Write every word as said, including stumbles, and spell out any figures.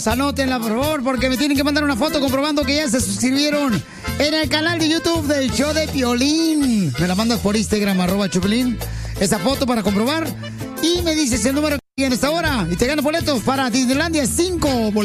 chamacos, anótenla, por favor, porque me tienen que mandar una foto comprobando que ya se suscribieron en el canal de YouTube del show de Piolín. Me la mandas por Instagram, arroba Chupilín, esa foto para comprobar. Y me dices el número que en esta hora y te ganas boletos para Disneylandia, cinco boletos.